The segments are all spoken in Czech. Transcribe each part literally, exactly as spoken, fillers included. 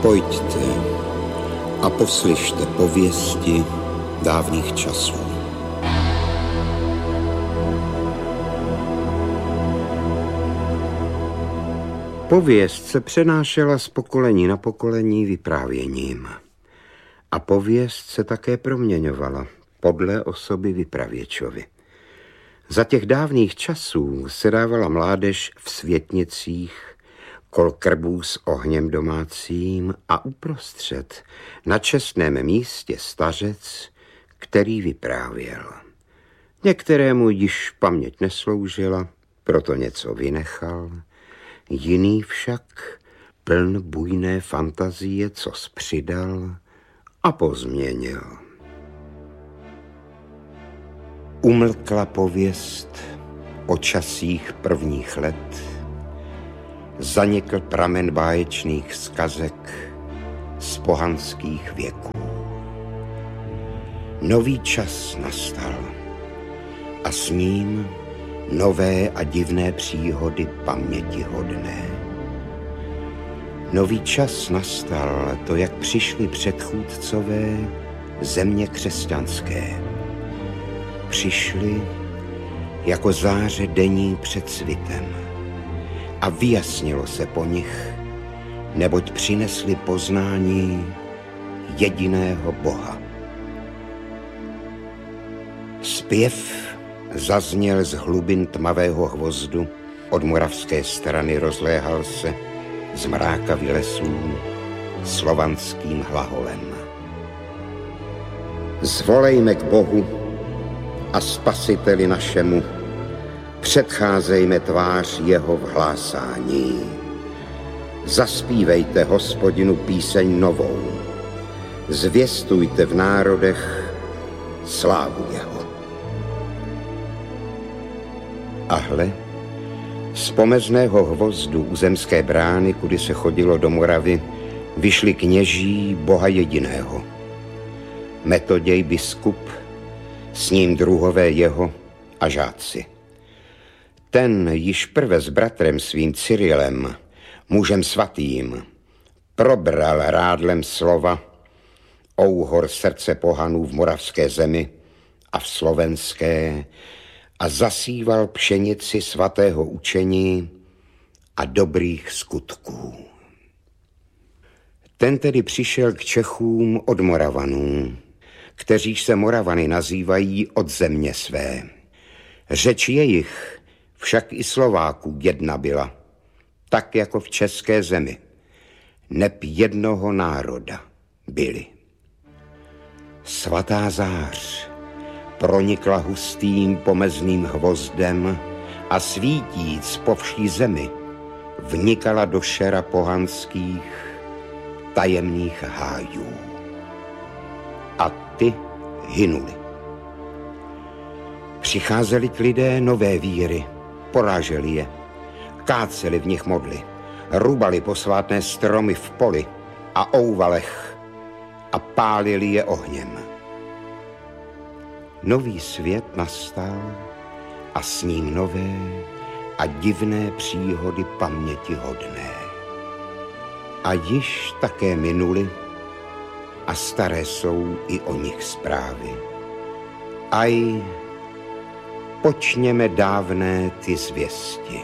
Pojďte a poslyšte pověsti dávných časů. Pověst se přenášela z pokolení na pokolení vyprávěním. A pověst se také proměňovala podle osoby vypravěčovy. Za těch dávných časů se dávala mládež v světnicích, kol krbů s ohněm domácím a uprostřed na čestném místě stařec, který vyprávěl. Některému již paměť nesloužila, proto něco vynechal, jiný však pln bujné fantazie, co spřidal a pozměnil. Umlkla pověst o časích prvních let, zanikl pramen báječných zkazek z pohanských věků. Nový čas nastal a s ním nové a divné příhody pamětihodné. Nový čas nastal, to jak přišli předchůdcové země křesťanské. Přišli jako záře denní před svitem a vyjasnilo se po nich, neboť přinesli poznání jediného Boha. Zpěv zazněl z hlubin tmavého hvozdu, od moravské strany rozléhal se z mrákavy lesů slovanským hlaholem. Zvolejme k Bohu a Spasiteli našemu, předcházejme tvář jeho v hlásání. Zaspívejte Hospodinu píseň novou, zvěstujte v národech slávu jeho. A hle, z pomezného hvozdu u zemské brány, kudy se chodilo do Moravy, vyšli kněží Boha jediného. Metoděj biskup, s ním druhové jeho a žáci. Ten již prve s bratrem svým Cyrilem, mužem svatým, probral rádlem slova ouhor srdce pohanů v moravské zemi a v slovenské a zasíval pšenici svatého učení a dobrých skutků. Ten tedy přišel k Čechům od Moravanů, kteříž se Moravany nazývají od země své. Řeč jejich však i Slováků jedna byla, tak jako v české zemi, neb jednoho národa byli. Svatá zář pronikla hustým pomezným hvozdem a svítíc po vší zemi vnikala do šera pohanských tajemných hájů. A ty hynuli. Přicházeli k lidé nové víry, poráželi je, káceli v nich modly, rubali posvátné stromy v poli a ouvalech a pálili je ohněm. Nový svět nastal a s ním nové a divné příhody pamětihodné. A již také minuli a staré jsou i o nich zprávy. Aj počněme dávné ty zvěsti.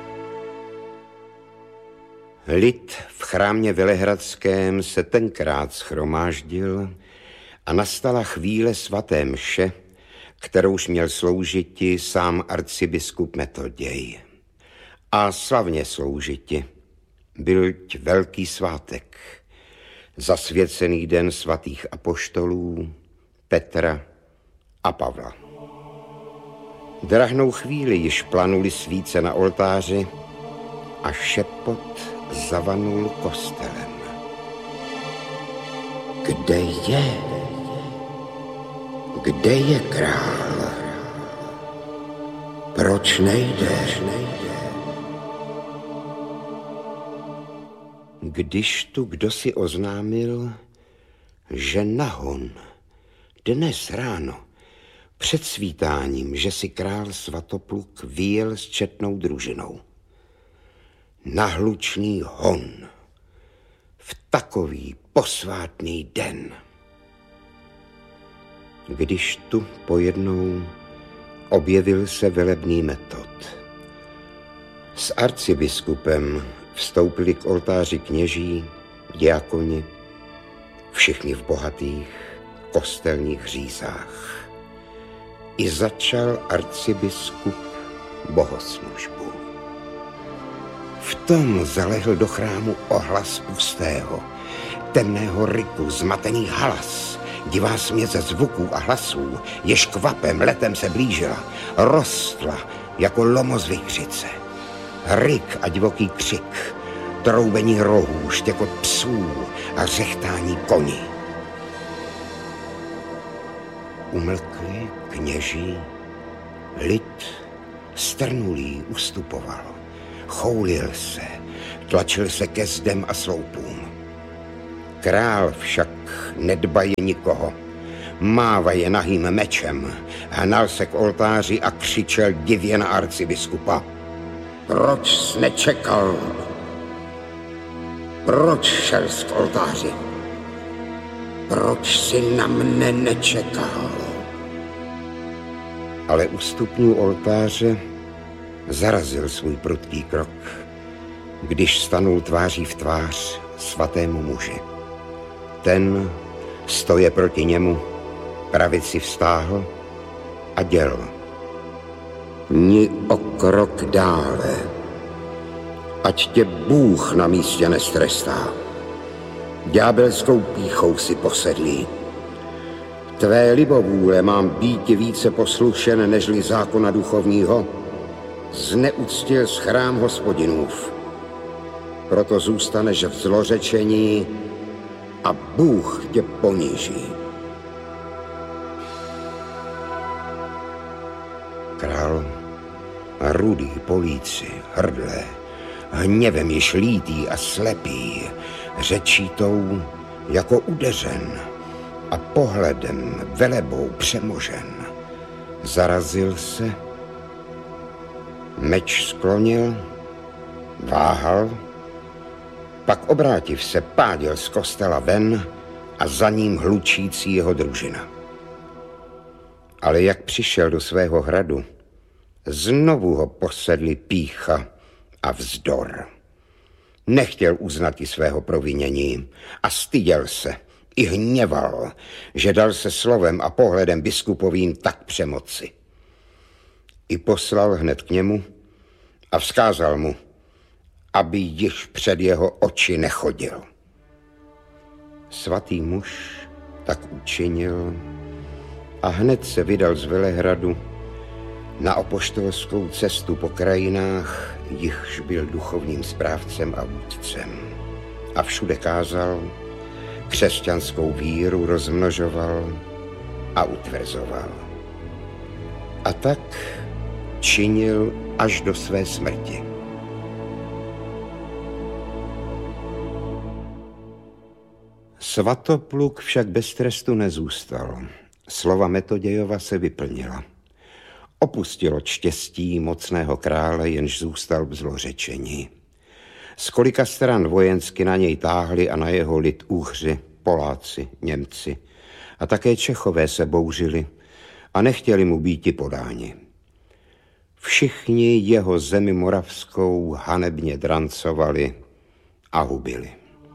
Lid v chrámě velehradském se tenkrát shromáždil a nastala chvíle svaté mše, kterouž měl sloužiti sám arcibiskup Metoděj. A slavně sloužiti, byť velký svátek, zasvěcený den svatých apoštolů Petra a Pavla. Drahnou chvíli již planuli svíce na oltáři a šepot zavanul kostelem. Kde je? Kde je král? Proč nejde? Když tu kdosi oznámil, že nahon dnes ráno před svítáním, že si král Svatopluk vyjel s četnou družinou. Nahlučný hon. v takový posvátný den. Když tu pojednou objevil se velebný Metod. S arcibiskupem vstoupili k oltáři kněží, diakoni, všichni v bohatých kostelních řízách. I začal arcibiskup bohoslužbu. V tom zalehl do chrámu ohlas pustého, temného ryku, zmatený halas, divá směs zvuků a hlasů, jež kvapem letem se blížila, rostla jako lomos vichřice. Ryk a divoký křik, troubení rohů, štěkot psů a řechtání koní. Umlkli kněží, lid strnulý ustupoval, choulil se, tlačil se ke zdem a sloupům. Král však nedbaje nikoho, mávaje nahým mečem, hnal se k oltáři a křičel divě na arcibiskupa. Proč jsi nečekal? Proč šel jsi k oltáři? Proč jsi na mne nečekal? Ale u stupňů oltáře zarazil svůj prudký krok, když stanul tváří v tvář svatému muži. Ten, stoje proti němu, pravici vztáhl a děl. Ni o krok dále, ať tě Bůh na místě nestrestá. Ďábelskou pýchou si posedlý. Tvé libovůle mám býti více poslušen nežli zákona duchovního. Zneuctil z chrám Hospodinův. Proto zůstaneš v zlořečení a Bůh tě poníží. Král, rudý po líci, hrdlé, hněvem již lítý a slepý, řečí tou jako udeřen a pohledem velebou přemožen. Zarazil se, meč sklonil, váhal, pak obrátiv se pádil z kostela ven a za ním hlučící jeho družina. Ale jak přišel do svého hradu, znovu ho posedli pýcha a vzdor. Nechtěl uznat i svého provinění a styděl se, i hněval, že dal se slovem a pohledem biskupovým tak přemoci. I poslal hned k němu a vzkázal mu, aby již před jeho oči nechodil. Svatý muž tak učinil a hned se vydal z Velehradu na apoštolskou cestu po krajinách, jichž byl duchovním správcem a vůdcem. A všude kázal, křesťanskou víru rozmnožoval a utvrzoval. A tak činil až do své smrti. Svatopluk však bez trestu nezůstal. Slova Metodějova se vyplnila. Opustilo štěstí mocného krále, jenž zůstal v zlořečení. Z kolika stran vojensky na něj táhli a na jeho lid Úhři, Poláci, Němci a také Čechové se bouřili a nechtěli mu býti podáni. Všichni jeho zemi moravskou hanebně drancovali a hubili.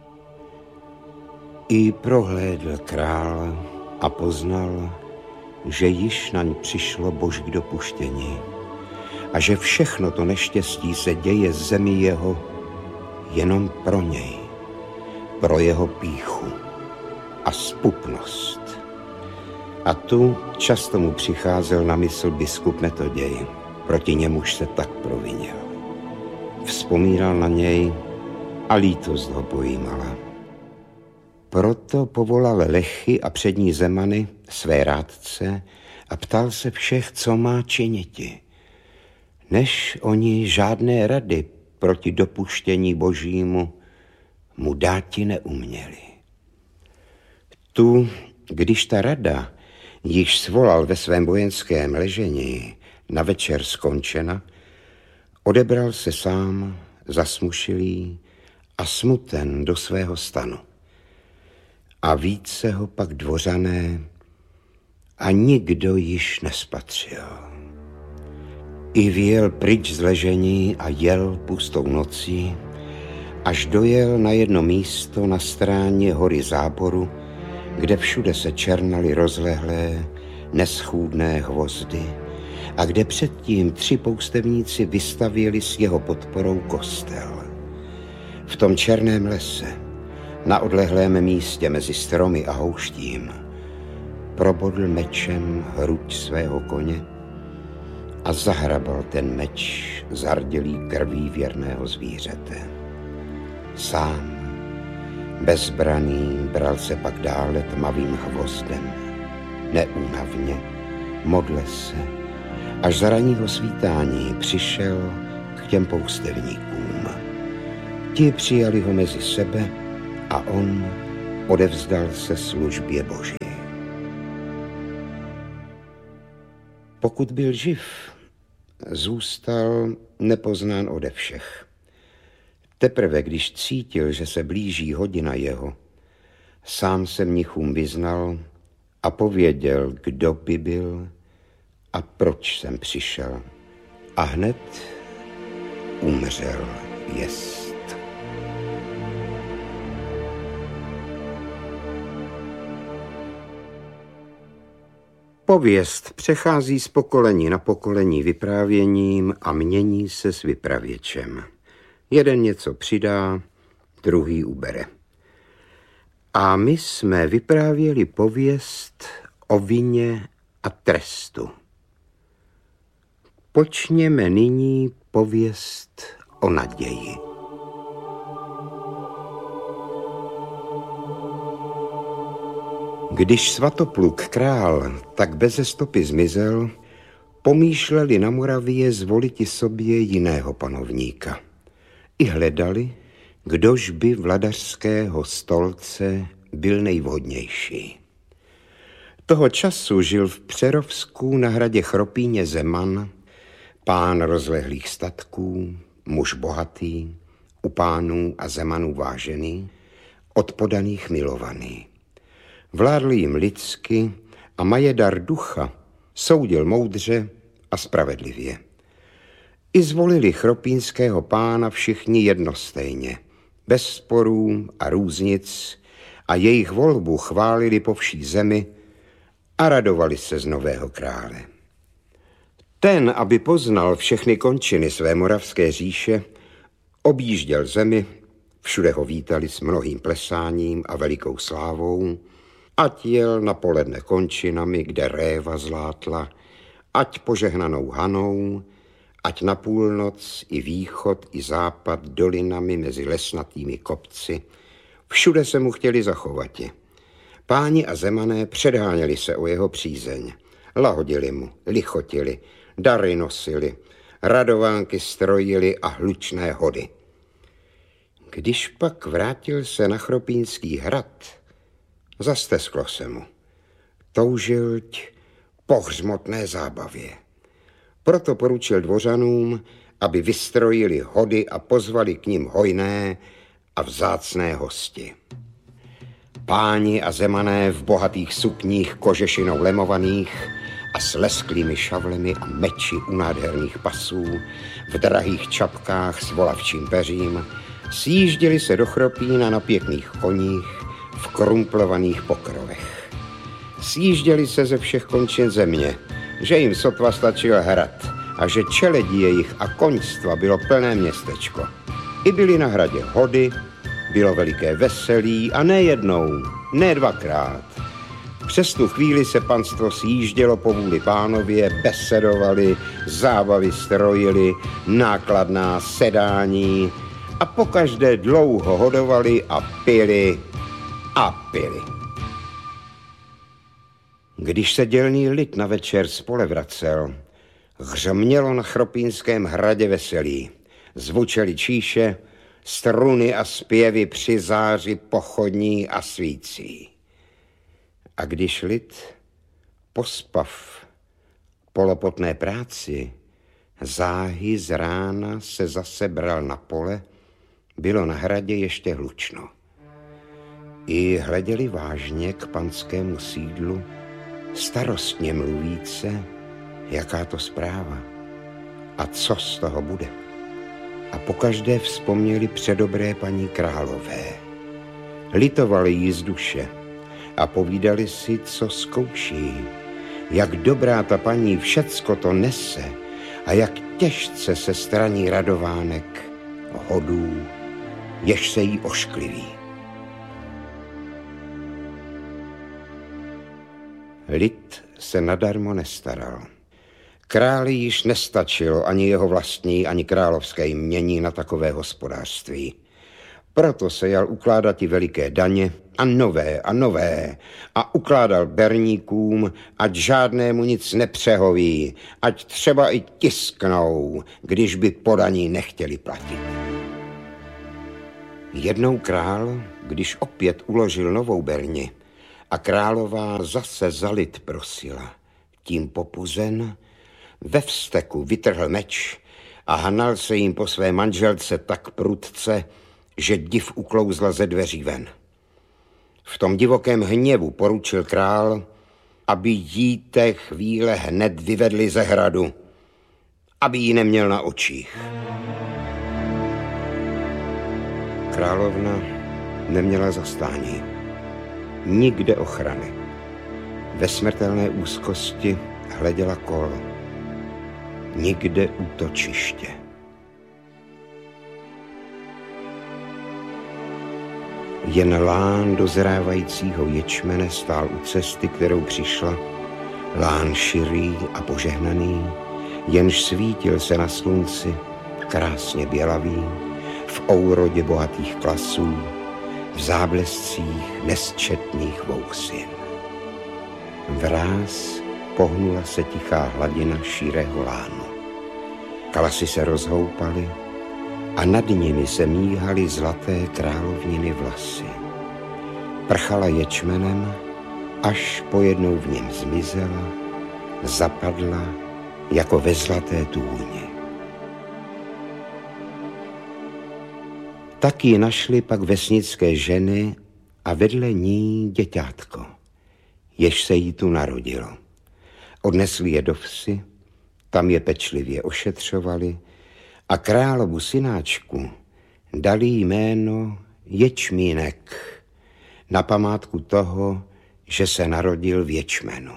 I prohlédl král a poznal, že již naň přišlo boží dopuštění a že všechno to neštěstí se děje zemi jeho jenom pro něj, pro jeho pýchu a zpupnost. A tu často mu přicházel na mysl biskup Metoděj, proti němuž se tak provinil. Vzpomínal na něj a lítost ho pojímala. Proto povolal lechy a přední zemany, své rádce, a ptal se všech, co má činiti. Než oni žádné rady proti dopuštění božímu mu dáti neuměli. Tu, když ta rada již svolal ve svém vojenském ležení na večer skončena, odebral se sám zasmušilý a smuten do svého stanu. A více ho pak dvořané a nikdo již nespatřil. I vyjel pryč z ležení a jel pustou nocí, až dojel na jedno místo na stráně hory Záboru, kde všude se černaly rozlehlé, neschůdné hvozdy a kde předtím tři poustevníci vystavěli s jeho podporou kostel. V tom černém lese, na odlehlém místě mezi stromy a houštím, probodl mečem hruď svého koně a zahrabal ten meč zardělý krví věrného zvířete. Sám, bezbraný, bral se pak dále tmavým hvozdem. Neúnavně, modle se, až za ranního svítání přišel k těm poustevníkům. Ti přijali ho mezi sebe a on odevzdal se službě Boží. Pokud byl živ, zůstal nepoznán ode všech. Teprve když cítil, že se blíží hodina jeho, sám se mnichům vyznal a pověděl, kdo by byl a proč jsem přišel. A hned umřel jest. Pověst přechází z pokolení na pokolení vyprávěním a mění se s vypravěčem. Jeden něco přidá, druhý ubere. A my jsme vyprávěli pověst o vině a trestu. Počněme nyní pověst o naději. Když Svatopluk král tak beze stopy zmizel, pomýšleli na Moravě zvoliti sobě jiného panovníka. I hledali, kdož by vladařského stolce byl nejvhodnější. Toho času žil v Přerovsku na hradě Chropíně Zeman, pán rozlehlých statků, muž bohatý, u pánů a Zemanů vážený, od podaných milovaný. Vládl jim lidsky a majedar ducha soudil moudře a spravedlivě. I zvolili chropínského pána všichni jednostejně, bez sporů a různic, a jejich volbu chválili po vší zemi a radovali se z nového krále. Ten, aby poznal všechny končiny své moravské říše, objížděl zemi, všude ho vítali s mnohým plesáním a velikou slávou, ať jel na poledne končinami, kde réva zlátla, ať požehnanou Hanou, ať na půlnoc i východ i západ dolinami mezi lesnatými kopci. Všude se mu chtěli zachovati. Páni a Zemané předháněli se o jeho přízeň. Lahodili mu, lichotili, dary nosili, radovánky strojili a hlučné hody. Když pak vrátil se na Chropínský hrad, zastesklo se mu. Toužilť po hřmotné zábavě. Proto poručil dvořanům, aby vystrojili hody a pozvali k nim hojné a vzácné hosti. Páni a Zemané v bohatých sukních kožešinou lemovaných a s lesklými šavlemi a meči u nádherných pasů, v drahých čapkách s volavčím peřím, sjížděli se do Chropína na pěkných koních v krumplovaných pokrovech. Sjížděli se ze všech končin země, že jim sotva stačil hrad a že čeledí jejich a koňstva bylo plné městečko. I byli na hradě hody, bylo veliké veselí a ne jednou, ne dvakrát. Přes tu chvíli se panstvo sjíždělo po vůli pánově, besedovali, zábavy strojili, nákladná sedání a pokaždé dlouho hodovali a pili a pili. Když se dělný lid na večer z pole vracel, hřmělo na Chropínském hradě veselí. Zvučely číše, struny a zpěvy při záři pochodní a svící. A když lid, pospav po lopotné práci, záhy z rána se zase bral na pole, bylo na hradě ještě hlučno. I hleděli vážně k panskému sídlu, starostně mluvíce, jaká to zpráva a co z toho bude. A pokaždé vzpomněli předobré paní králové. Litovali jí z duše a povídali si, co zkouší, jak dobrá ta paní všecko to nese a jak těžce se straní radovánek, hodů, jež se jí oškliví. Lid se nadarmo nestaral. Králi již nestačilo ani jeho vlastní, ani královské jmění na takové hospodářství. Proto se jal ukládat i veliké daně a nové a nové a ukládal berníkům, ať žádnému nic nepřehoví, ať třeba i tisknou, když by podaní nechtěli platit. Jednou král, když opět uložil novou berni a králová zase za lid prosila, tím popuzen, ve vzteku vytrhl meč a hanal se jim po své manželce tak prudce, že div uklouzla ze dveří ven. V tom divokém hněvu poručil král, aby jí té chvíle hned vyvedli ze hradu, aby ji neměl na očích. Královna neměla zastání, nikde ochrany. Ve smrtelné úzkosti hleděla kol, nikde útočiště. Jen lán dozrávajícího ječmene stál u cesty, kterou přišla, lán širý a požehnaný, jenž svítil se na slunci, krásně bělavý, v ourodě bohatých klasů, v záblescích nesčetných vousin. Vráz pohnula se tichá hladina širého lánu. Kalasy se rozhoupaly a nad nimi se míhaly zlaté královniny vlasy. Prchala ječmenem, až pojednou v něm zmizela, zapadla jako ve zlaté tůni. Tak ji našli pak vesnické ženy a vedle ní děťátko, jež se jí tu narodilo. Odnesli je do vsi, tam je pečlivě ošetřovali a královu synáčku dali jméno Ječmínek na památku toho, že se narodil v ječmenu.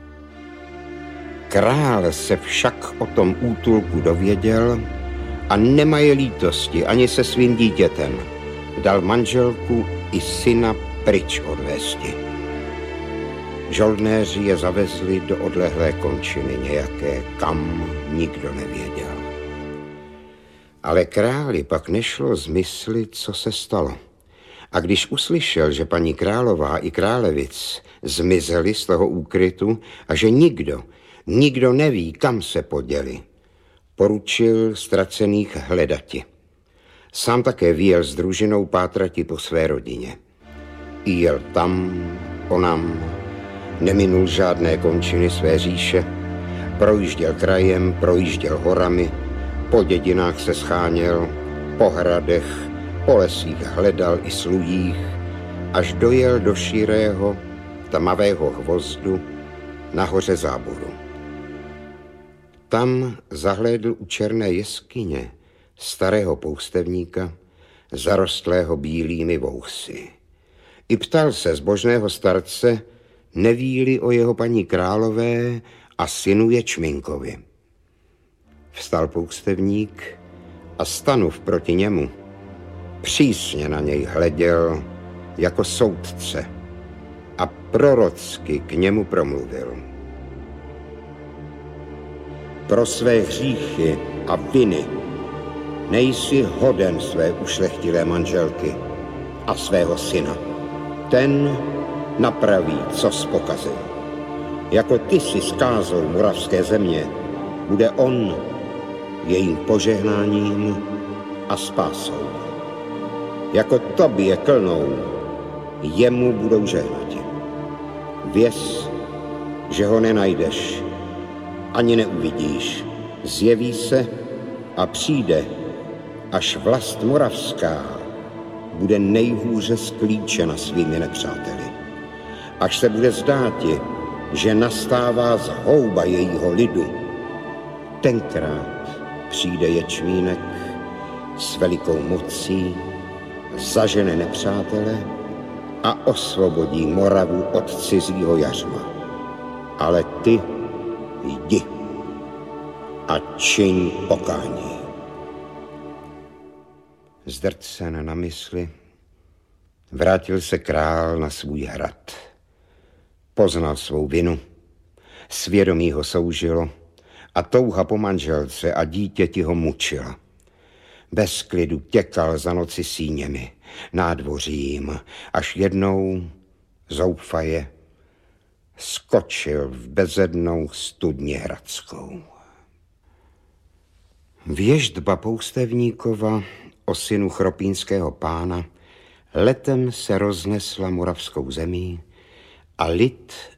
Král se však o tom útulku dověděl a nemaje lítosti ani se svým dítětem. Dal manželku i syna pryč odvésti. Žoldnéři je zavezli do odlehlé končiny nějaké, kam nikdo nevěděl. Ale králi pak nešlo zmyslit, co se stalo. A když uslyšel, že paní králová i králevic zmizeli z toho úkrytu a že nikdo, nikdo neví, kam se poděli, poručil ztracených hledati. Sám také vyjel s družinou pátrati po své rodině. I jel tam, onam, neminul žádné končiny své říše, projížděl krajem, projížděl horami, po dědinách se scháněl, po hradech, po lesích hledal i slujích, až dojel do širého, tmavého hvozdu na hoře Záboru. Tam zahlédl u černé jeskyně starého poustevníka, zarostlého bílými vousy. I ptal se zbožného starce, neví-li o jeho paní králové a synu Ječmínkovi. Vstal poustevník a stanuv proti němu, přísně na něj hleděl jako soudce a prorocky k němu promluvil. Pro své hříchy a viny nejsi hoden své ušlechtilé manželky a svého syna. Ten napraví, co spokazil. Jako ty si skázou moravské země, bude on jejím požehnáním a spásou. Jako tobě klnou, jemu budou žehnati. Věz, že ho nenajdeš, ani neuvidíš. Zjeví se a přijde až vlast moravská bude nejhůře sklíčena svými nepřáteli. Až se bude zdáti, že nastává zhouba jejího lidu, tenkrát přijde ječmínek s velikou mocí, zažene nepřátele a osvobodí Moravu od cizího jařma. Ale ty jdi a čiň pokání. Zdrcen na mysli, vrátil se král na svůj hrad. Poznal svou vinu, svědomí ho soužilo a touha po manželce a dítěti ho mučila. Bez klidu těkal za noci síněmi, nádvořím, až jednou, zoufaje, skočil v bezednou studni hradskou. Věštba Poustevníkova o synu chropínského pána letem se roznesla moravskou zemí a lid